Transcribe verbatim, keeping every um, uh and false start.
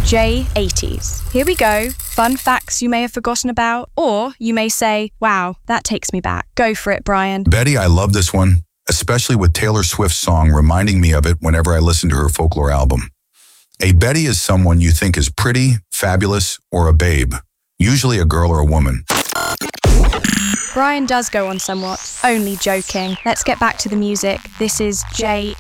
J eighties. Here we go. Fun facts you may have forgotten about, or you may say, wow, that takes me back. Go for it, Brian. Betty, I love this one, especially with Taylor Swift's song reminding me of it whenever I listen to her folklore album. A Betty is someone you think is pretty, fabulous, or a babe, usually a girl or a woman. Brian does go on somewhat. Only joking. Let's get back to the music. This is J